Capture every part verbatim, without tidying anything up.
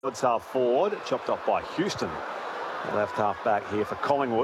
It's half forward, chopped off by Houston. The left half back here for Collingwood.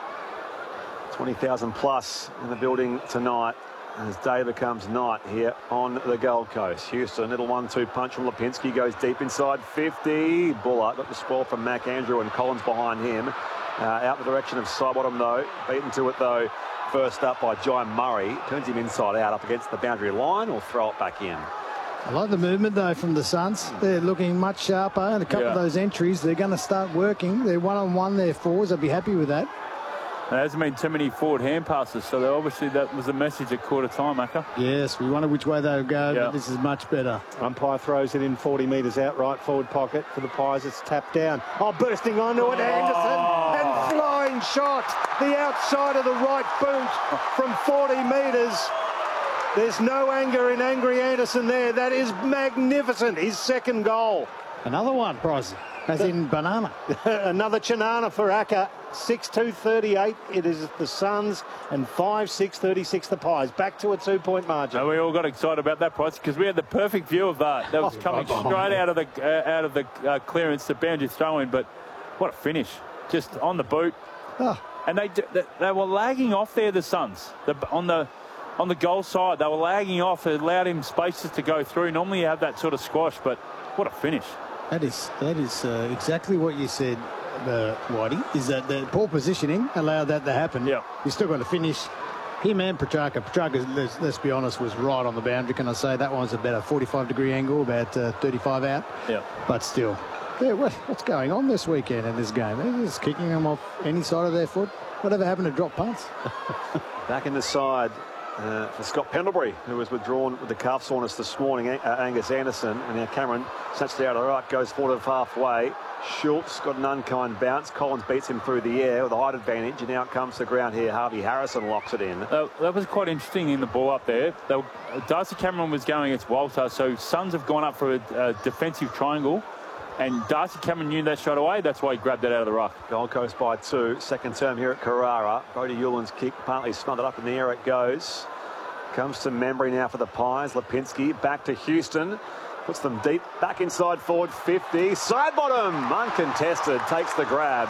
twenty thousand plus in the building tonight as day becomes night here on the Gold Coast. Houston, little one two punch from Lipinski, goes deep inside fifty. Buller got the spoil from Mac Andrew and Collins behind him. Uh, out the direction of Sidebottom though, beaten to it though, first up by Jai Murray. Turns him inside out up against the boundary line, or throw it back in. I like the movement, though, from the Suns. They're looking much sharper, and a couple yeah. of those entries, they're going to start working. They're one-on-one, they're fours. I'd be happy with that. There hasn't been too many forward hand passes, so obviously that was the message at quarter time, Acker. Yes, we wondered which way they would go, yeah. but this is much better. Umpire throws it in forty metres out, right forward pocket for the Pies. It's tapped down. Oh, bursting onto it, Anderson, oh. and flying shot. The outside of the right boot from forty metres. There's no anger in Angry Anderson there. That is magnificent. His second goal. Another one, Bros, as the, in banana. Another Chinana for Acker. six two thirty-eight. It is the Suns, and five six thirty-six the Pies. Back to a two-point margin. No, we all got excited about that, Price, because we had the perfect view of that. That was coming oh, straight out of the uh, out of the uh, clearance, the boundary throw-in. But what a finish! Just on the boot. Oh. And they, they they were lagging off there, the Suns, the, on the. On the goal side, they were lagging off. It allowed him spaces to go through. Normally you have that sort of squash, but what a finish. That is that is uh, exactly what you said, uh, Whitey, is that the poor positioning allowed that to happen. Yeah. You still got to finish. Him and Petrarca. Petrarca, let's, let's be honest, was right on the boundary. Can I say that one's about a forty-five degree angle, about uh, thirty-five out. Yeah. But still, yeah, what, what's going on this weekend in this game? They're just kicking them off any side of their foot. Whatever happened to drop punts? Back in the side. Uh, for Scott Pendlebury, who was withdrawn with the calf soreness this morning, uh, Angus Anderson, and now Cameron snatched it out of the right, goes forward of halfway. Schultz got an unkind bounce. Collins beats him through the air with a height advantage, and out comes the ground here. Harvey Harrison locks it in. Uh, that was quite interesting in the ball up there. They were, Darcy Cameron was going against Walter, so Suns have gone up for a, a defensive triangle. And Darcy Cameron knew that straight away. That's why he grabbed that out of the ruck. Gold Coast by two. Second term here at Carrara. Bodie Yulin's kick partly smothered up in the air. It goes. Comes to Membry now for the Pies. Lipinski back to Houston. Puts them deep. Back inside forward fifty. Sidebottom. Uncontested. Takes the grab.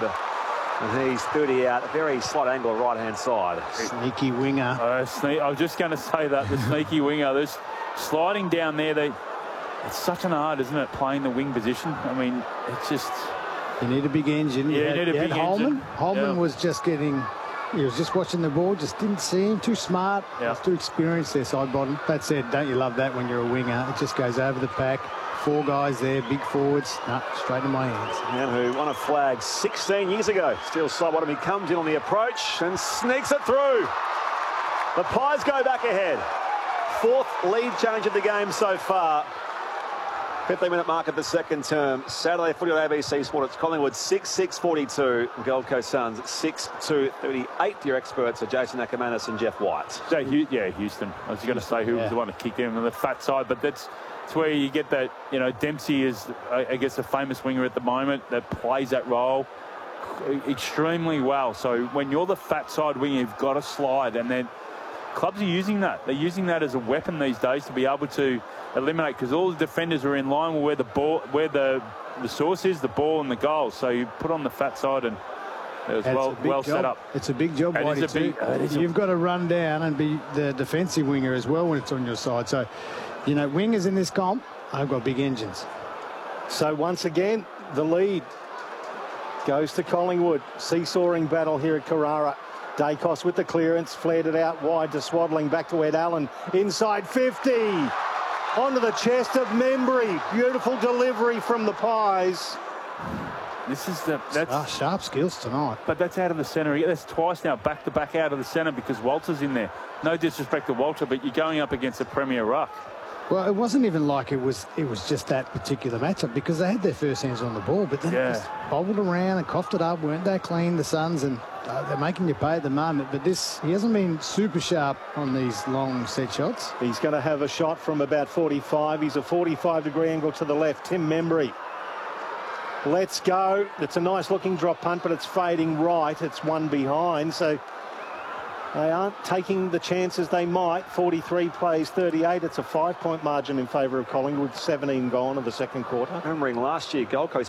And he's thirty out. Very slight angle right hand side. Sneaky winger. Uh, sne I was just going to say that. The sneaky winger. There's sliding down there. They. It's such an art, isn't it, playing the wing position? I mean, it's just... You need a big engine. Yeah, you, had, need a big engine. Holman, Holman yeah. was just getting... He was just watching the ball, just didn't see him. Too smart, yeah. too experienced there, side bottom. That said, don't you love that when you're a winger? It just goes over the pack. Four guys there, big forwards. No, straight in my hands. Man who won a flag sixteen years ago. Still side bottom. He comes in on the approach and sneaks it through. The Pies go back ahead. Fourth lead change of the game so far. fifteen minute mark of the second term. Saturday footy on A B C Sport. It's Collingwood six six forty-two. Gold Coast Suns six two thirty-eight. Your experts are Jason Ackermanis and Jeff White. Yeah, Houston. I was going to say who yeah. was the one that kicked him on the fat side, but that's, that's where you get that, you know, Dempsey is, I guess, a famous winger at the moment that plays that role extremely well. So when you're the fat side winger, you've got to slide, and then clubs are using that. They're using that as a weapon these days to be able to eliminate, because all the defenders are in line where the ball, where the the source is, the ball and the goal. So you put on the fat side, and it was That's well well job. set up. It's a big job, Whitey, a big, too. You've got to run down and be the defensive winger as well when it's on your side. So, you know, wingers in this comp, I've got big engines. So once again, the lead goes to Collingwood. Seesawing battle here at Carrara. Dacos with the clearance, flared it out wide to Swaddling, back to Ed Allen, inside fifty, onto the chest of Membry. Beautiful delivery from the Pies. This is the that's ah, sharp skills tonight. But that's out of the centre. That's twice now, back to back out of the centre, because Walter's in there. No disrespect to Walter, but you're going up against a premier ruck. Well, it wasn't even like it was it was just that particular matchup, because they had their first hands on the ball, but then yeah. it just bobbled around and coughed it up. Weren't they clean, the Suns? And uh, they're making you pay at the moment. But this, he hasn't been super sharp on these long set shots. He's going to have a shot from about forty-five. He's a forty-five degree angle to the left. Tim Membry. Let's go. It's a nice looking drop punt, but it's fading right. It's one behind. So They aren't taking the chances they might. forty-three plays thirty-eight. It's a five-point margin in favour of Collingwood. seventeen gone of the second quarter. Remembering last year, Gold Coast